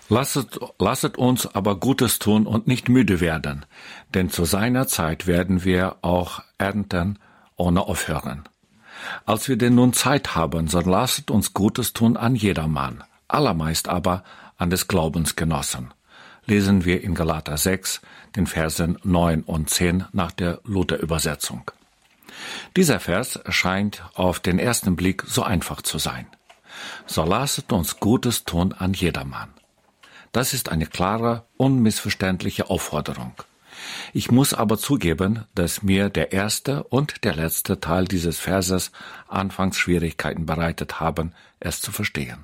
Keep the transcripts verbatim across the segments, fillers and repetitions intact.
Lasset, lasset uns aber Gutes tun und nicht müde werden, denn zu seiner Zeit werden wir auch ernten ohne aufhören. Als wir denn nun Zeit haben, so lasset uns Gutes tun an jedermann, allermeist aber an des Glaubensgenossen. Lesen wir in Galater sechs, den Versen neun und zehn nach der Luther-Übersetzung. Dieser Vers scheint auf den ersten Blick so einfach zu sein. So lasset uns Gutes tun an jedermann. Das ist eine klare, unmissverständliche Aufforderung. Ich muss aber zugeben, dass mir der erste und der letzte Teil dieses Verses anfangs Schwierigkeiten bereitet haben, es zu verstehen.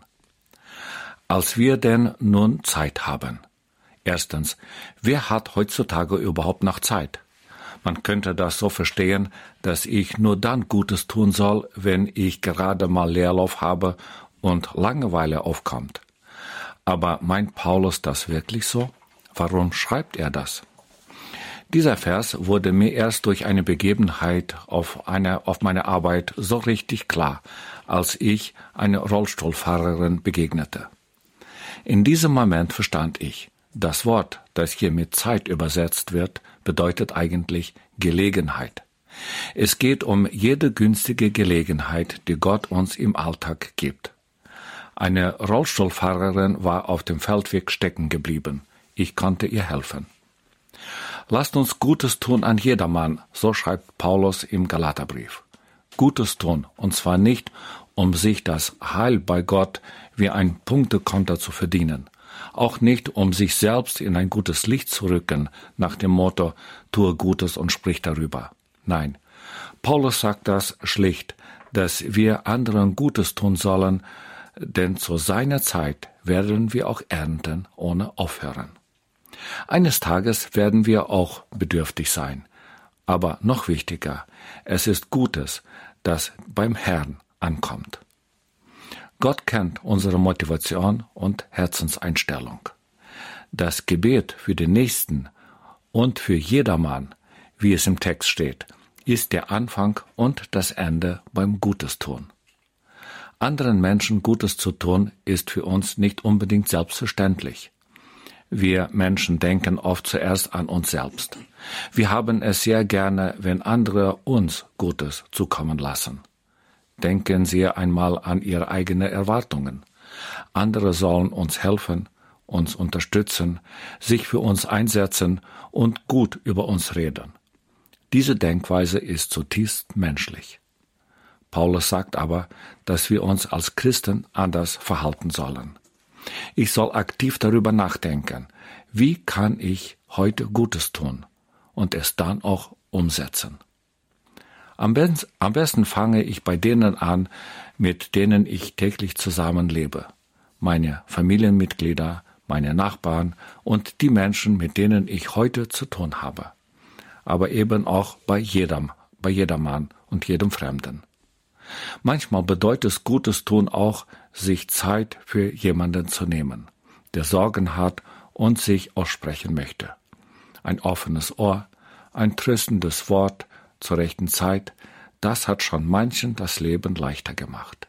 Als wir denn nun Zeit haben. Erstens, wer hat heutzutage überhaupt noch Zeit? Man könnte das so verstehen, dass ich nur dann Gutes tun soll, wenn ich gerade mal Leerlauf habe und Langeweile aufkommt. Aber meint Paulus das wirklich so? Warum schreibt er das? Dieser Vers wurde mir erst durch eine Begebenheit auf, eine, auf meiner Arbeit so richtig klar, als ich einer Rollstuhlfahrerin begegnete. In diesem Moment verstand ich, das Wort, das hier mit Zeit übersetzt wird, bedeutet eigentlich Gelegenheit. Es geht um jede günstige Gelegenheit, die Gott uns im Alltag gibt. Eine Rollstuhlfahrerin war auf dem Feldweg stecken geblieben. Ich konnte ihr helfen. Lasst uns Gutes tun an jedermann, so schreibt Paulus im Galaterbrief. Gutes tun, und zwar nicht, um sich das Heil bei Gott wie ein Punktekonto zu verdienen. Auch nicht, um sich selbst in ein gutes Licht zu rücken, nach dem Motto, tue Gutes und sprich darüber. Nein, Paulus sagt das schlicht, dass wir anderen Gutes tun sollen, denn zu seiner Zeit werden wir auch ernten ohne aufhören. Eines Tages werden wir auch bedürftig sein. Aber noch wichtiger, es ist Gutes, das beim Herrn ankommt. Gott kennt unsere Motivation und Herzenseinstellung. Das Gebet für den Nächsten und für jedermann, wie es im Text steht, ist der Anfang und das Ende beim Gutes tun. Anderen Menschen Gutes zu tun, ist für uns nicht unbedingt selbstverständlich. Wir Menschen denken oft zuerst an uns selbst. Wir haben es sehr gerne, wenn andere uns Gutes zukommen lassen. Denken Sie einmal an Ihre eigenen Erwartungen. Andere sollen uns helfen, uns unterstützen, sich für uns einsetzen und gut über uns reden. Diese Denkweise ist zutiefst menschlich. Paulus sagt aber, dass wir uns als Christen anders verhalten sollen. Ich soll aktiv darüber nachdenken, wie kann ich heute Gutes tun und es dann auch umsetzen. Am besten, am besten fange ich bei denen an, mit denen ich täglich zusammenlebe. Meine Familienmitglieder, meine Nachbarn und die Menschen, mit denen ich heute zu tun habe. Aber eben auch bei jedem, bei jedermann und jedem Fremden. Manchmal bedeutet es Gutes tun auch, sich Zeit für jemanden zu nehmen, der Sorgen hat und sich aussprechen möchte. Ein offenes Ohr, ein tröstendes Wort zur rechten Zeit, das hat schon manchen das Leben leichter gemacht.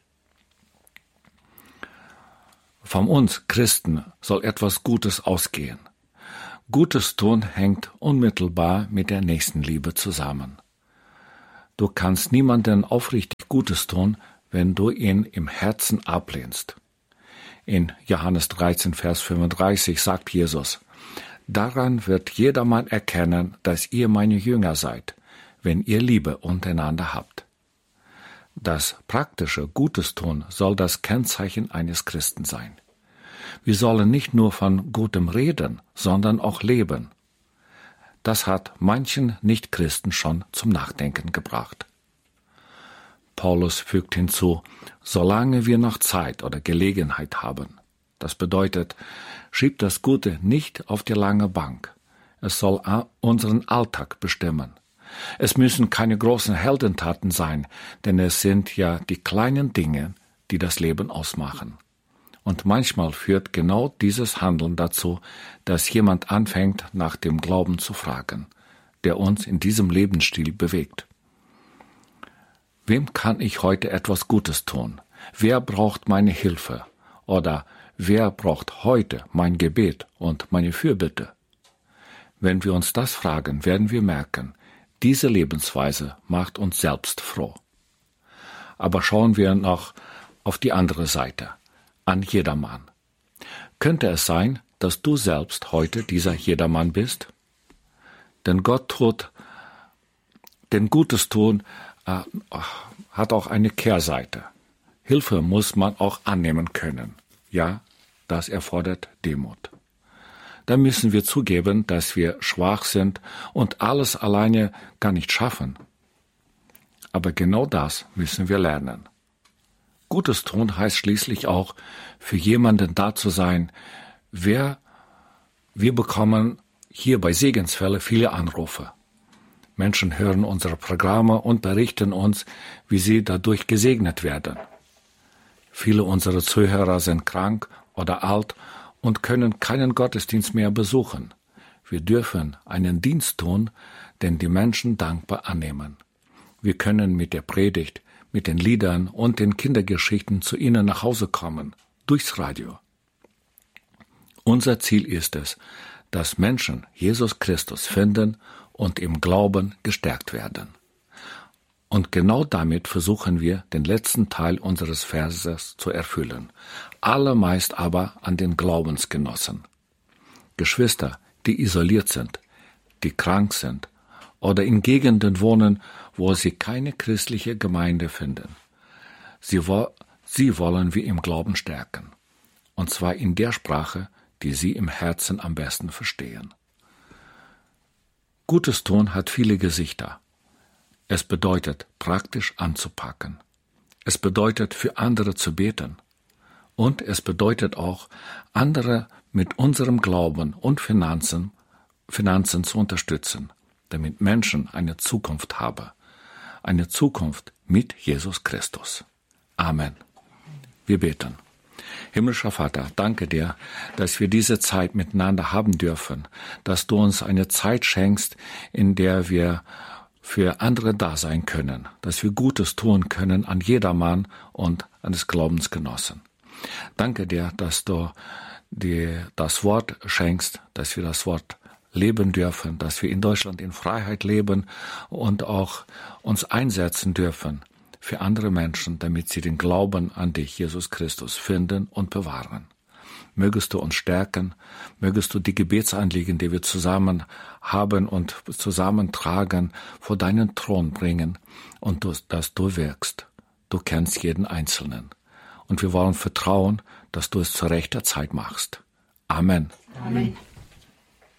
Von uns Christen soll etwas Gutes ausgehen. Gutes tun hängt unmittelbar mit der Nächstenliebe zusammen. Du kannst niemanden aufrichtig Gutes tun, wenn du ihn im Herzen ablehnst. In Johannes dreizehn, Vers fünfunddreißig sagt Jesus, daran wird jedermann erkennen, dass ihr meine Jünger seid, wenn ihr Liebe untereinander habt. Das praktische Gutes tun soll das Kennzeichen eines Christen sein. Wir sollen nicht nur von Gutem reden, sondern auch leben. Das hat manchen Nichtchristen schon zum Nachdenken gebracht. Paulus fügt hinzu, solange wir noch Zeit oder Gelegenheit haben. Das bedeutet, schiebt das Gute nicht auf die lange Bank. Es soll unseren Alltag bestimmen. Es müssen keine großen Heldentaten sein, denn es sind ja die kleinen Dinge, die das Leben ausmachen. Und manchmal führt genau dieses Handeln dazu, dass jemand anfängt, nach dem Glauben zu fragen, der uns in diesem Lebensstil bewegt. Wem kann ich heute etwas Gutes tun? Wer braucht meine Hilfe? Oder wer braucht heute mein Gebet und meine Fürbitte? Wenn wir uns das fragen, werden wir merken, diese Lebensweise macht uns selbst froh. Aber schauen wir noch auf die andere Seite, an jedermann. Könnte es sein, dass du selbst heute dieser jedermann bist? Denn Gott tut, denn Gutes tun äh, hat auch eine Kehrseite. Hilfe muss man auch annehmen können. Ja, das erfordert Demut. Da müssen wir zugeben, dass wir schwach sind und alles alleine gar nicht schaffen. Aber genau das müssen wir lernen. Gutes tun heißt schließlich auch, für jemanden da zu sein. Wer, wir bekommen hier bei Segenswelle viele Anrufe. Menschen hören unsere Programme und berichten uns, wie sie dadurch gesegnet werden. Viele unserer Zuhörer sind krank oder alt und können keinen Gottesdienst mehr besuchen. Wir dürfen einen Dienst tun, den die Menschen dankbar annehmen. Wir können mit der Predigt, mit den Liedern und den Kindergeschichten zu ihnen nach Hause kommen, durchs Radio. Unser Ziel ist es, dass Menschen Jesus Christus finden und im Glauben gestärkt werden. Und genau damit versuchen wir, den letzten Teil unseres Verses zu erfüllen, allermeist aber an den Glaubensgenossen. Geschwister, die isoliert sind, die krank sind oder in Gegenden wohnen, wo sie keine christliche Gemeinde finden. Sie, wo, sie wollen wir im Glauben stärken, und zwar in der Sprache, die sie im Herzen am besten verstehen. Gutes tun hat viele Gesichter. Es bedeutet, praktisch anzupacken. Es bedeutet, für andere zu beten. Und es bedeutet auch, andere mit unserem Glauben und Finanzen, Finanzen zu unterstützen, damit Menschen eine Zukunft haben. Eine Zukunft mit Jesus Christus. Amen. Wir beten. Himmlischer Vater, danke dir, dass wir diese Zeit miteinander haben dürfen, dass du uns eine Zeit schenkst, in der wir für andere da sein können, dass wir Gutes tun können an jedermann und an des Glaubensgenossen. Danke dir, dass du dir das Wort schenkst, dass wir das Wort leben dürfen, dass wir in Deutschland in Freiheit leben und auch uns einsetzen dürfen für andere Menschen, damit sie den Glauben an dich, Jesus Christus, finden und bewahren. Mögest du uns stärken, mögest du die Gebetsanliegen, die wir zusammen haben und zusammentragen, vor deinen Thron bringen und du, dass du wirkst. Du kennst jeden Einzelnen. Und wir wollen vertrauen, dass du es zur rechten Zeit machst. Amen. Amen.